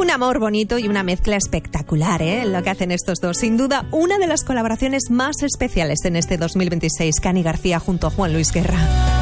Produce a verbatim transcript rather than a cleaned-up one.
Un amor bonito y una mezcla espectacular, ¿eh? Lo que hacen estos dos. Sin duda, una de las colaboraciones más especiales en este dos mil veintiséis. Cani García junto a Juan Luis Guerra.